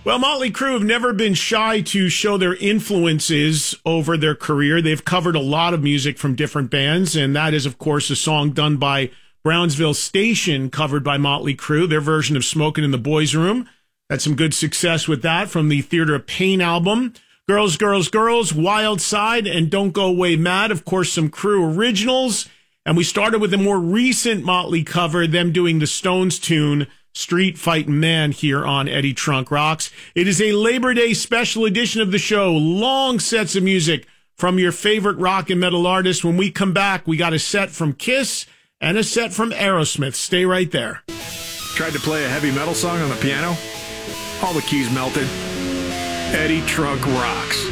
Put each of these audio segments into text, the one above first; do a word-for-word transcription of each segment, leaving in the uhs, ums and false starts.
Well, Motley Crue have never been shy to show their influences over their career. They've covered a lot of music from different bands, and that is, of course, a song done by Brownsville Station, covered by Motley Crue, their version of Smokin' in the Boys' Room. Had some good success with that from the Theater of Pain album. Girls, Girls, Girls, Wild Side, and Don't Go Away Mad. Of course, some Crue originals. And we started with a more recent Motley cover, them doing the Stones tune, Street Fightin' Man, here on Eddie Trunk Rocks. It is a Labor Day special edition of the show. Long sets of music from your favorite rock and metal artists. When we come back, we got a set from Kiss and a set from Aerosmith. Stay right there. Tried to play a heavy metal song on the piano? All the keys melted. Eddie Trunk Rocks.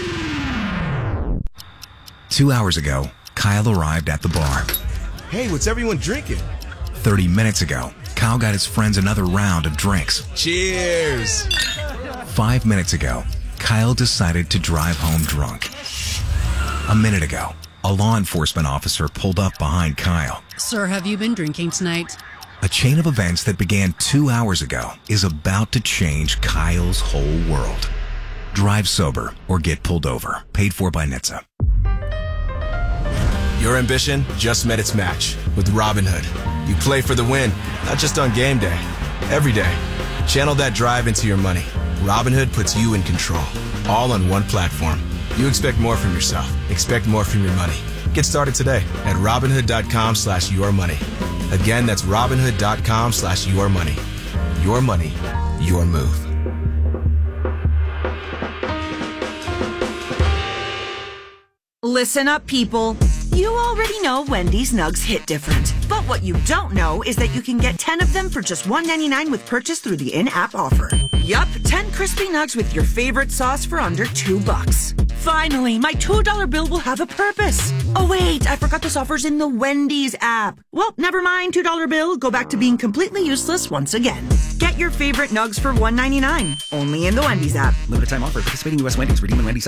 Two hours ago, Kyle arrived at the bar. Hey, what's everyone drinking? Thirty minutes ago, Kyle got his friends another round of drinks. Cheers! Five minutes ago, Kyle decided to drive home drunk. A minute ago, a law enforcement officer pulled up behind Kyle. Sir, have you been drinking tonight? A chain of events that began two hours ago is about to change Kyle's whole world. Drive sober or get pulled over. Paid for by N H T S A. Your ambition just met its match with Robinhood. You play for the win, not just on game day. Every day. Channel that drive into your money. Robinhood puts you in control. All on one platform. You expect more from yourself. Expect more from your money. Get started today at Robinhood.com slash your money. Again, that's Robinhood.com slash your money. Your money, your move. Listen up, people. You already know Wendy's Nugs hit different. But what you don't know is that you can get ten of them for just one ninety-nine with purchase through the in-app offer. Yup, ten crispy nugs with your favorite sauce for under two bucks. Finally, my two dollar bill will have a purpose. Oh wait, I forgot this offer's in the Wendy's app. Well, never mind, two dollar bill. Go back to being completely useless once again. Get your favorite nugs for one ninety-nine. Only in the Wendy's app. Limited time offer. Participating U S Wendy's. Redeem when Wendy's